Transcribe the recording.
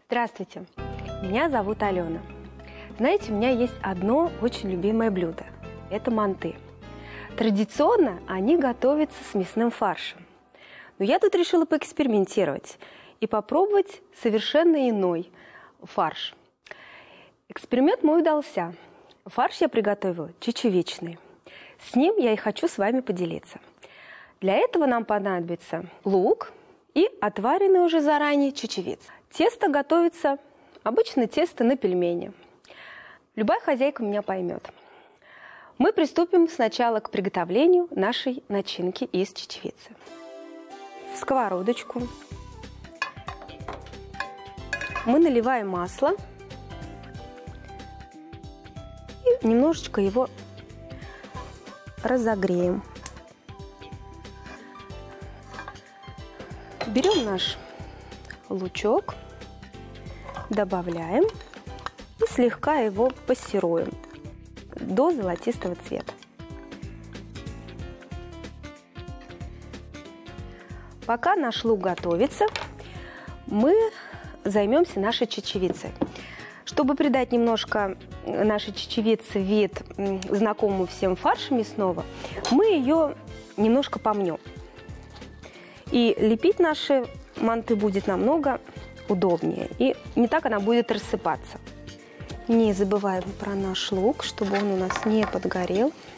Здравствуйте, меня зовут Алена. Знаете, у меня есть одно очень любимое блюдо – это манты. Традиционно они готовятся с мясным фаршем. Но я тут решила поэкспериментировать и попробовать совершенно иной фарш. Эксперимент мой удался. Фарш я приготовила чечевичный. С ним я и хочу с вами поделиться. Для этого нам понадобится лук и отваренный уже заранее чечевица. Тесто готовится, обычно тесто на пельмени. Любая хозяйка меня поймет. Мы приступим сначала к приготовлению нашей начинки из чечевицы. В сковородочку мы наливаем масло и немножечко его разогреем. Берем наш лучок, добавляем и слегка его пассируем до золотистого цвета. Пока наш лук готовится, мы займемся нашей чечевицей. Чтобы придать немножко нашей чечевице вид знакомому всем фарша мясного, мы ее немножко помнем. И лепить наши манты будет намного удобнее. И не так она будет рассыпаться. Не забываем про наш лук, чтобы он у нас не подгорел.